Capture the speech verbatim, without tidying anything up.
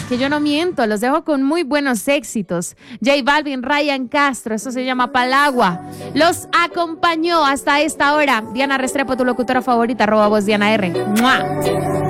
que yo no miento, los dejo con muy buenos éxitos. J Balvin, Ryan Castro, eso se llama Palagua. Los acompañó hasta esta hora Diana Restrepo, tu locutora favorita, arroba voz Diana R. ¡Mua!